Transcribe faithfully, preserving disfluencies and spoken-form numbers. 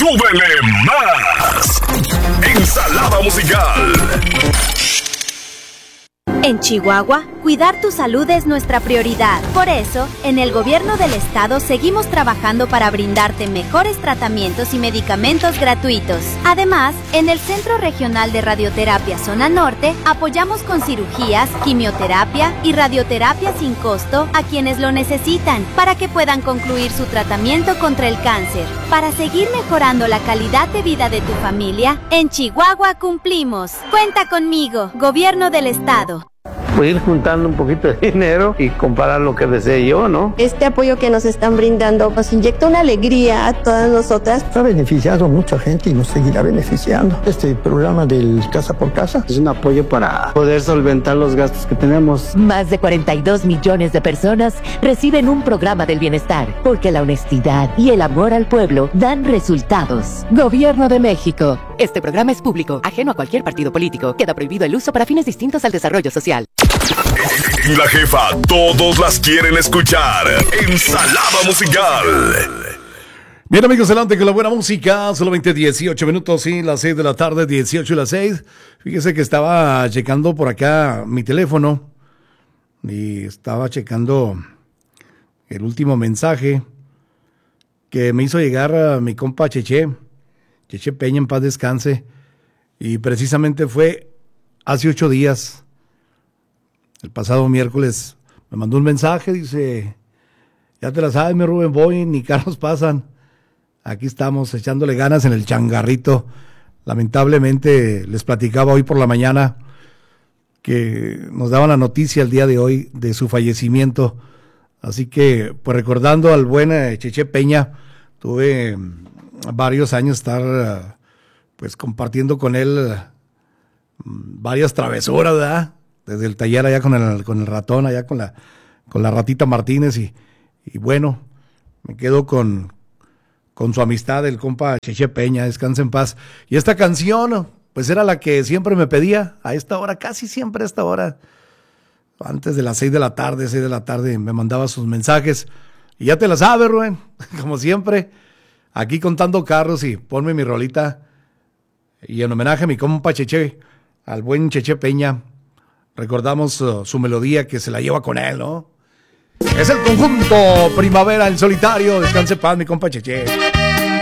¡súbele más! Ensalada musical. En Chihuahua, cuidar tu salud es nuestra prioridad. Por eso, en el gobierno del estado seguimos trabajando para brindarte mejores tratamientos y medicamentos gratuitos. Además, en el Centro Regional de Radioterapia Zona Norte, apoyamos con cirugías, quimioterapia y radioterapia sin costo a quienes lo necesitan para que puedan concluir su tratamiento contra el cáncer. Para seguir mejorando la calidad de vida de tu familia, en Chihuahua cumplimos. Cuenta conmigo, Gobierno del Estado. Pues ir juntando un poquito de dinero y comparar lo que desee yo, ¿no? Este apoyo que nos están brindando nos inyecta una alegría a todas nosotras. Ha beneficiado a mucha gente y nos seguirá beneficiando. Este programa del Casa por Casa es un apoyo para poder solventar los gastos que tenemos. Más de cuarenta y dos millones de personas reciben un programa del bienestar, porque la honestidad y el amor al pueblo dan resultados. Gobierno de México. Este programa es público, ajeno a cualquier partido político. Queda prohibido el uso para fines distintos al desarrollo social. En La Jefa, todos las quieren escuchar. Ensalada musical. Bien, amigos, adelante con la buena música. Solamente dieciocho minutos, sí, las seis de la tarde, dieciocho y las seis. Fíjese que estaba checando por acá mi teléfono y estaba checando el último mensaje que me hizo llegar a mi compa Cheche, Cheche Peña, en paz descanse. Y precisamente fue hace ocho días. El pasado miércoles me mandó un mensaje, dice, ya te la sabes, mi Rubén Boy, ni carros pasan. Aquí estamos echándole ganas en el changarrito. Lamentablemente les platicaba hoy por la mañana que nos daban la noticia el día de hoy de su fallecimiento. Así que, pues recordando al buen eh, Cheche Peña, tuve varios años estar pues compartiendo con él varias travesuras, ¿verdad? Desde el taller allá con el, con el ratón, allá con la, con la ratita Martínez y, y bueno, me quedo con, con su amistad, el compa Cheche Peña, descansa en paz. Y esta canción, pues era la que siempre me pedía, a esta hora, casi siempre a esta hora, antes de las seis de la tarde, seis de la tarde, me mandaba sus mensajes. Y ya te la sabes, Rubén, como siempre, aquí contando carros y ponme mi rolita. Y en homenaje a mi compa Cheche, al buen Cheche Peña, recordamos uh, su melodía que se la lleva con él, ¿no? Es el conjunto Primavera en Solitario. Descanse paz, mi compa Cheche.